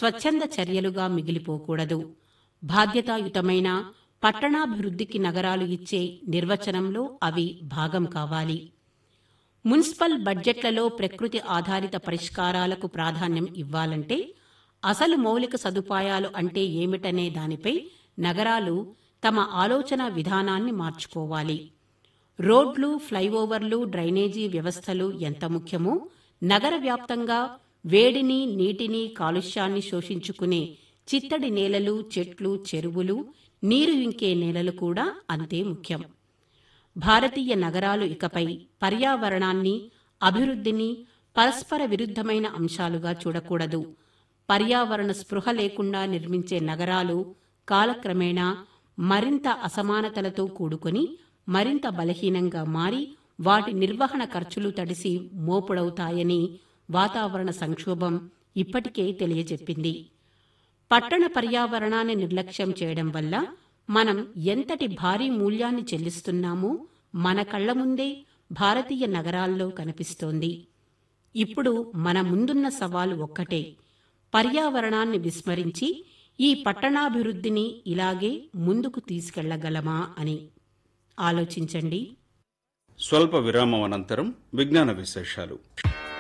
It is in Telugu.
స్వచ్ఛంద చర్యలుగా మిగిలిపోకూడదు. బాధ్యతాయుతమైన పట్టణాభివృద్ధికి నగరాలు ఇచ్చే నిర్వచనంలో అవి భాగం కావాలి. మున్సిపల్ బడ్జెట్లలో ప్రకృతి ఆధారిత పరిష్కారాలకు ప్రాధాన్యం ఇవ్వాలంటే అసలు మౌలిక సదుపాయాలు అంటే ఏమిటనే దానిపై నగరాలు తమ ఆలోచన విధానాన్ని మార్చుకోవాలి. రోడ్లు, ఫ్లైఓవర్లు, డ్రైనేజీ వ్యవస్థలు ఎంత ముఖ్యమో నగర వ్యాప్తంగా వేడిని, నీటిని, కాలుష్యాన్ని శోషించుకునే చిత్తడి నేలలు, చెట్లు, చెరువులు, నీరు ఇంకే నేలలు కూడా అంతే ముఖ్యం. భారతీయ నగరాలు ఇకపై పర్యావరణాన్ని, అభివృద్ధిని పరస్పర విరుద్ధమైన అంశాలుగా చూడకూడదు. పర్యావరణ స్పృహ లేకుండా నిర్మించే నగరాలు కాలక్రమేణా మరింత అసమానతలతో కూడుకొని మరింత బలహీనంగా మారి వాటి నిర్వహణ ఖర్చులు తడిసి మోపుడవుతాయని వాతావరణ సంక్షోభం ఇప్పటికే తెలియజెప్పింది. పట్టణ పర్యావరణాన్ని నిర్లక్ష్యం చేయడం వల్ల మనం ఎంతటి భారీ మూల్యాన్ని చెల్లిస్తున్నామో మన కళ్ల ముందే భారతీయ నగరాల్లో కనిపిస్తోంది. ఇప్పుడు మన ముందున్న సవాలు ఒక్కటే, పర్యావరణాన్ని విస్మరించి ఈ పట్టణాభివృద్ధిని ఇలాగే ముందుకు తీసుకెళ్లగలమా అని ఆలోచించండి. స్వల్ప విరామం అనంతరం విజ్ఞాన విశేషాలు.